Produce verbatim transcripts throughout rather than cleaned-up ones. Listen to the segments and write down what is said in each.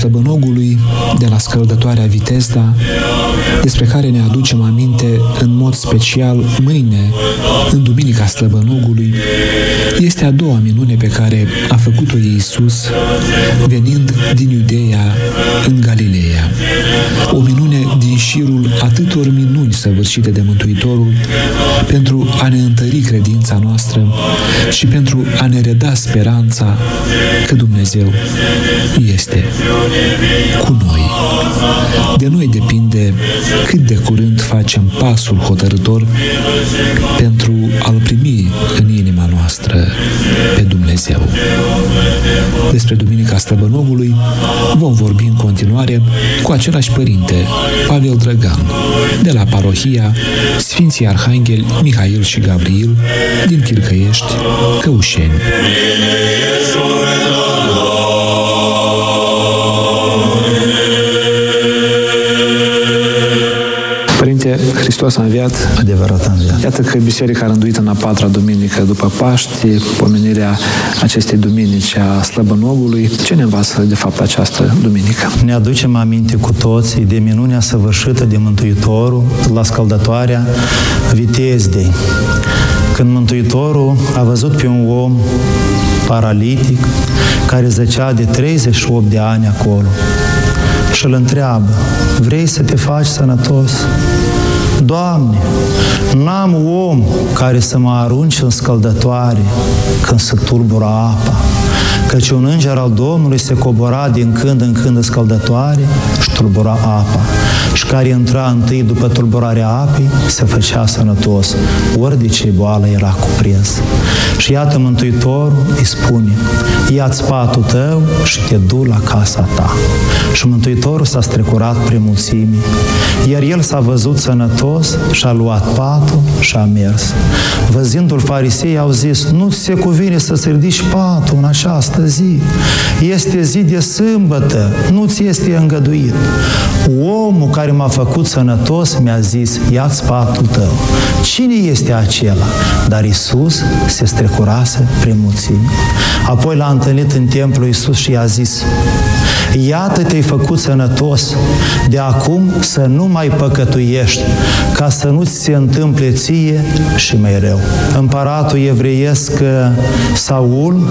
slăbănogului de la scăldătoarea Vitezda, despre care ne aducem aminte în mod special mâine, în Duminica Slăbănogului, este a doua minune pe care a făcut-o Iisus venind din Iudeea în Galileea. O minune din șirul atâtor minuni săvârșite de Mântuitorul pentru a ne întări credința noastră și pentru a ne reda speranța că Dumnezeu este cu noi. De noi depinde cât de curând facem pasul hotărâtor pentru a-L primi în inima noastră pe Dumnezeu. Despre Duminica Slăbănogului vom vorbi în continuare cu același părinte, Pavel Drăgan, de la parohia Sfinții Arhangheli Mihail și Gabriel din Chircăiești, Căușeni. Părinte, Hristos a înviat. Adevărat a înviat. Iată că Biserica a rânduit în a patra duminică după Paști pomenirea acestei duminici a Slăbănogului. Ce ne învață de fapt această duminică? Ne aducem aminte cu toții de minunea săvârșită de Mântuitorul la scăldătoarea Vitezdei. Când Mântuitorul a văzut pe un om paralitic care zăcea de treizeci și opt de ani acolo și îl întreabă: vrei să te faci sănătos? Doamne, n-am om care să mă arunce în scăldătoare când se tulbură apa, căci un înger al Domnului se cobora din când în când în scăldătoare și tulbura apa, și care intra întâi după tulburarea apei se făcea sănătos, ori de ce boală era cuprins. Și iată Mântuitorul îi spune: ia-ți patul tău și te du la casa ta. Și Mântuitorul s-a strecurat prin mulțime, iar el s-a văzut sănătos și a luat patul și a mers. Văzându-l, farisei au zis: nu ți se cuvine să-ți ridici patul în această zi. Este zi de sâmbătă, nu ți este îngăduit. Omul care m-a făcut sănătos mi-a zis: ia-ți patul tău. Cine este acela? Dar Iisus se strecurase prin mulțime. Apoi l-a întâlnit în templu Iisus și i-a zis: iată te-ai făcut sănătos, de acum să nu mai păcătuiești, ca să nu ți se întâmple ție și mai rău. Împăratul evreiesc Saul,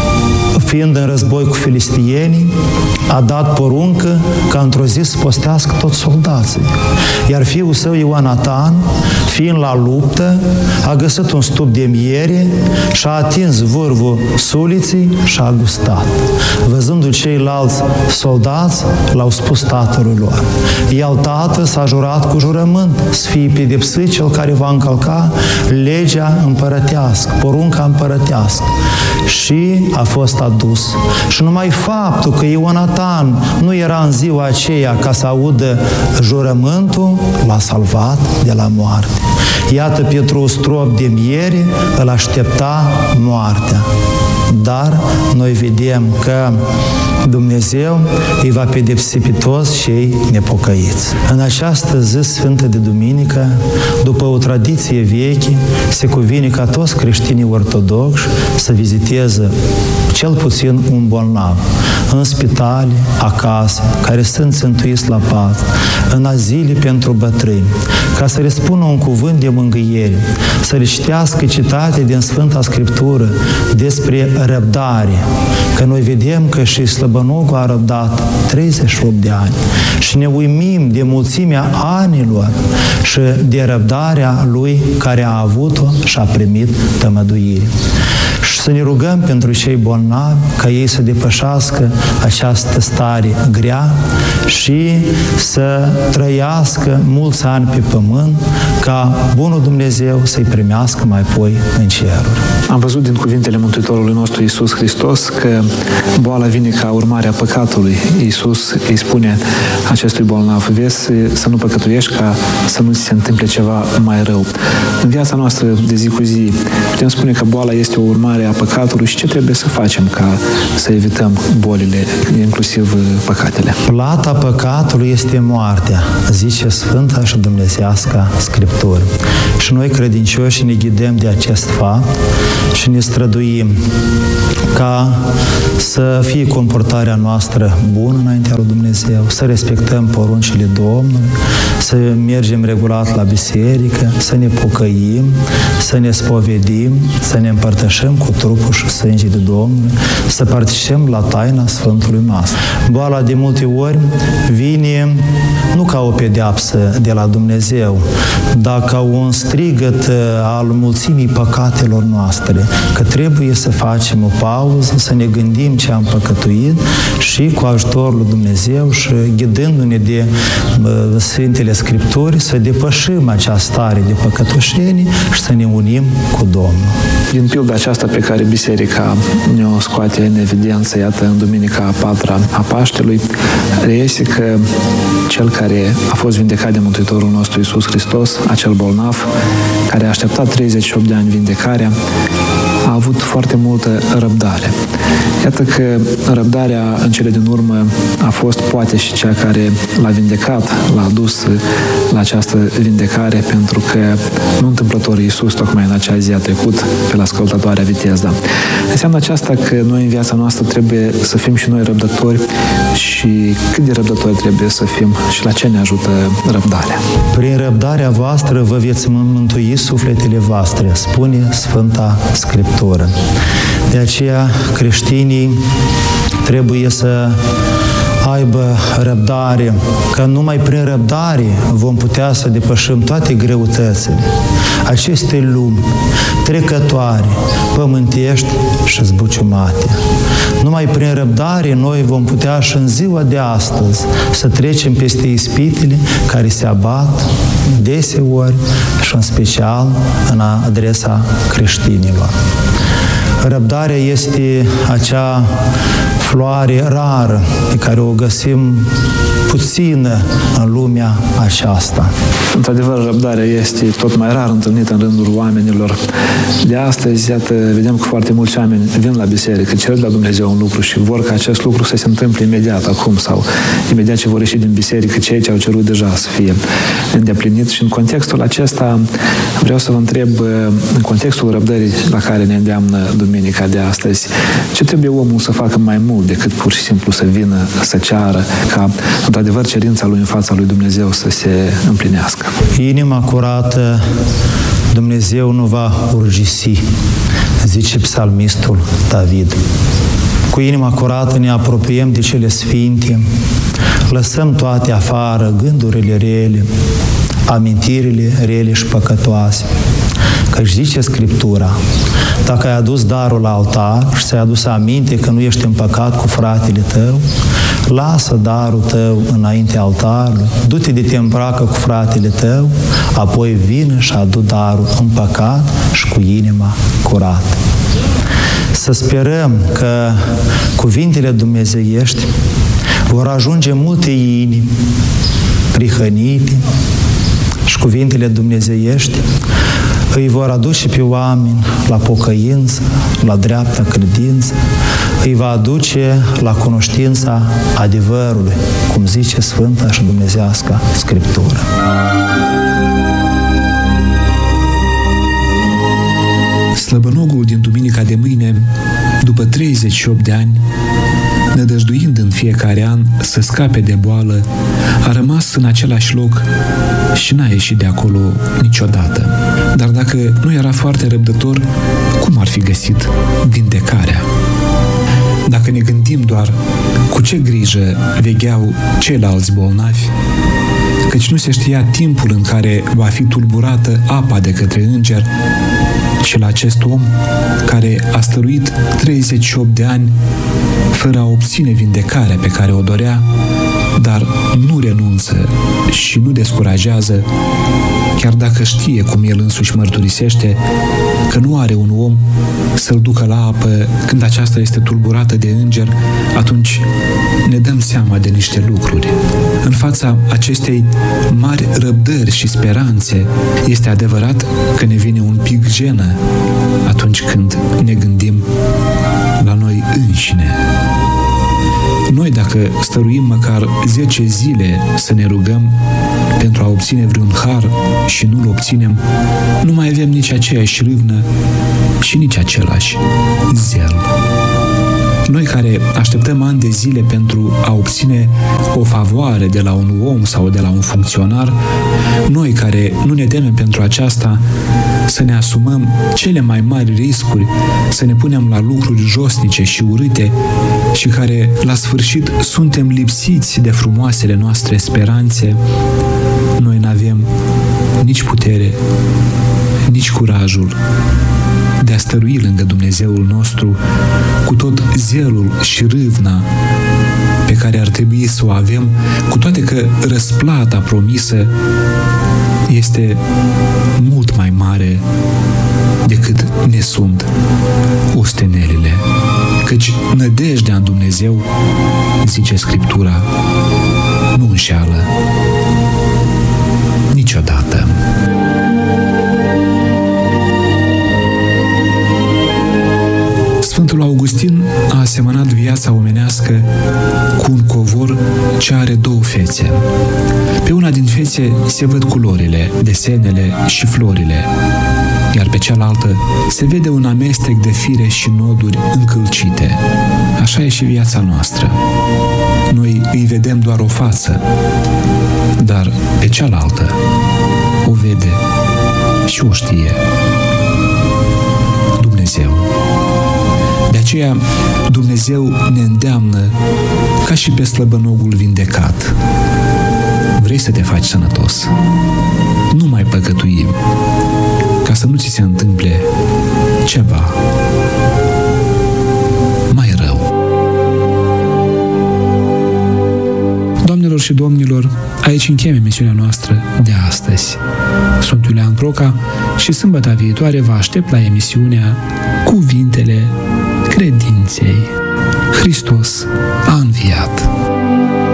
fiind în război cu filistienii, a dat poruncă ca într-o zi să postească toți soldații. Iar fiul său Ionatan, fiind la luptă, a găsit un stup de miere și a atins vârful suliții și a gustat. Văzându-l ceilalți soldați, l-au spus tatălui lor. El, tată, s-a jurat cu jurământ să fie pedepsit cel care va încălca legea împărătească, porunca împărătească. Și a fost adus. Și numai faptul că Ionatan nu era în ziua aceea ca să audă jurământul, l-a salvat de la moarte. Iată, pentru un strop de miere îl aștepta moartea. Dar noi vedem că Dumnezeu îi va pedepsi pe toți cei nepocăiți. În această zi sfântă de duminică, după o tradiție veche, se cuvine ca toți creștinii ortodoxi să viziteze cel puțin un bolnav în spitale, acasă, care sunt țintuiți la pat, în azile pentru bătrâni, ca să le spună un cuvânt de mângâiere, să le citească citate din Sfânta Scriptură despre răbdare, că noi vedem că și Slăbănogul a răbdat treizeci și opt de ani și ne uimim de mulțimea anilor și de răbdarea lui care a avut-o și a primit tămăduire. Și să ne rugăm pentru cei bolnavi ca ei să depășească această stare grea și să trăiască mulți ani pe pământ, ca bunul Dumnezeu să-i primească mai apoi în ceruri. Am văzut din cuvintele Mântuitorului nostru Iisus Hristos că boala vine ca urmare a păcatului. Iisus îi spune acestui bolnav: vezi să nu păcătuiești ca să nu ți se întâmple ceva mai rău. În viața noastră de zi cu zi putem spune că boala este o urmare a păcatului și ce trebuie să facem ca să evităm bolile, inclusiv păcatele. Plata păcatului este moartea, zice Sfânta și Dumnezeiasca Scriptură. Și noi, credincioși, ne ghidăm de acest fapt și ne străduim ca să fie comportarea noastră bună înaintea lui Dumnezeu, să respectăm poruncile Domnului, să mergem regulat la biserică, să ne pocăim, să ne spovedim, să ne împărtășim cu trupul și sângele Domnului, să participăm la taina Sfântului Mas. Boala de multe ori vine nu ca o pedeapsă de la Dumnezeu, dar ca un strigăt al mulțimii păcatelor noastre, că trebuie să facem o pauză, să ne gândim ce am păcătuit și cu ajutorul lui Dumnezeu și ghidându-ne de uh, Sfintele Scripturi să depășim această stare de păcătoșenie și să ne unim cu Domnul. Din pilda aceasta pe care Biserica ne-o scoate în evidență, iată, în Duminica a patra a Paștelui, reiese că cel care a fost vindecat de Mântuitorul nostru Iisus Hristos, acel bolnav, care a așteptat treizeci și opt de ani vindecarea, a avut foarte multă răbdare. Iată că răbdarea în cele din urmă a fost poate și cea care l-a vindecat, l-a dus la această vindecare, pentru că nu întâmplător Iisus tocmai în acea zi a trecut pe la Scăldătoarea Vitezda. Înseamnă aceasta că noi în viața noastră trebuie să fim și noi răbdători și cât de răbdători trebuie să fim și la ce ne ajută răbdarea. Prin răbdarea voastră vă veți mântui sufletele voastre, spune Sfânta Scriptură. De aceea creștinii trebuie să aibă răbdare, că numai prin răbdare vom putea să depășim toate greutățile acestei lumi trecătoare, pământești și zbuciumate. Numai prin răbdare noi vom putea și în ziua de astăzi să trecem peste ispitele care se abat deseori și în special în adresa creștinilor. Răbdarea este acea floare rară pe care o găsim puțină în lumea aceasta. Într-adevăr, răbdarea este tot mai rar întâlnită în rândul oamenilor. De astăzi, iată, vedem că foarte mulți oameni vin la biserică, cer de la Dumnezeu un lucru și vor ca acest lucru să se întâmple imediat acum sau imediat ce vor ieși din biserică, cei ce au cerut deja să fie îndeplinit. Și în contextul acesta vreau să vă întreb, în contextul răbdării la care ne îndeamnă Duminica de astăzi, ce trebuie omul să facă mai mult decât pur și simplu să vină, să ceară, ca într-adevăr cerința lui în fața lui Dumnezeu să se împlinească? Inima curată Dumnezeu nu va urgisi, zice psalmistul David. Cu inima curată ne apropiem de cele sfinte, lăsăm toate afară, gândurile rele, amintirile rele și păcătoase. Căci zice Scriptura, dacă ai adus darul la altar și ți-ai adus aminte că nu ești împăcat cu fratele tău, lasă darul tău înainte altarului, du-te de te îmbracă cu fratele tău, apoi vină și adu darul împăcat și cu inima curată. Să sperăm că cuvintele dumnezeiești vor ajunge multe inimi prihănite și cuvintele dumnezeiești îi vor aduce pe oameni la pocăință, la dreapta credință, îi va aduce la cunoștința adevărului, cum zice Sfânta și Dumnezească Scriptură. Slăbănogul din duminica de mâine, după treizeci și opt de ani, nădăjduind în fiecare an să scape de boală, a rămas în același loc și n-a ieșit de acolo niciodată. Dar dacă nu era foarte răbdător, cum ar fi găsit vindecarea? Dacă ne gândim doar cu ce grijă vegheau ceilalți bolnavi, căci nu se știa timpul în care va fi tulburată apa de către înger, și la acest om care a stăruit treizeci și opt de ani fără a obține vindecarea pe care o dorea, dar nu renunță și nu descurajează, chiar dacă știe, cum el însuși mărturisește, că nu are un om să-l ducă la apă când aceasta este tulburată de înger, atunci ne dăm seama de niște lucruri. În fața acestei mari răbdări și speranțe, este adevărat că ne vine un pic jenă atunci când ne gândim la noi înșine. Noi, dacă stăruim măcar zece zile să ne rugăm pentru a obține vreun har și nu-l obținem, nu mai avem nici aceeași râvnă și nici același zel. Noi care așteptăm ani de zile pentru a obține o favoare de la un om sau de la un funcționar, noi care nu ne temem pentru aceasta să ne asumăm cele mai mari riscuri, să ne punem la lucruri josnice și urâte și care, la sfârșit, suntem lipsiți de frumoasele noastre speranțe, noi n-avem nici putere, nici curajul de a stărui lângă Dumnezeul nostru cu tot zelul și râvna pe care ar trebui să o avem, cu toate că răsplata promisă este mult mai mare decât ne sunt ostenelile. Căci nădejdea în Dumnezeu, zice Scriptura, nu înșeală niciodată. Sfântul Augustin a asemănat viața omenească cu un covor ce are două fețe. Pe una din fețe se văd culorile, desenele și florile, iar pe cealaltă se vede un amestec de fire și noduri încălcite. Așa e și viața noastră. Noi îi vedem doar o față, dar pe cealaltă o vede și o știe Dumnezeu. De aceea Dumnezeu ne îndeamnă ca și pe slăbănogul vindecat. Vrei să te faci sănătos? Nu mai păcătui, ca să nu ți se întâmple ceva mai rău. Doamnelor și domnilor, aici încheiem emisiunea noastră de astăzi. Sunt Iulian Proca și sâmbătă viitoare vă aștept la emisiunea Cuvintele Credinței. Hristos a înviat!